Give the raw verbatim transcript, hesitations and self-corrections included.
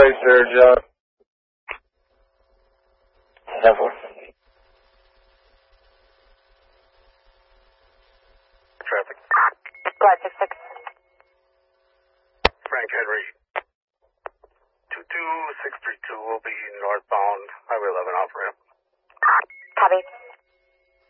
right there, John. ten four. Traffic. five six six. Frank Henry. two two six three two will be northbound, Highway eleven off ramp. Copy.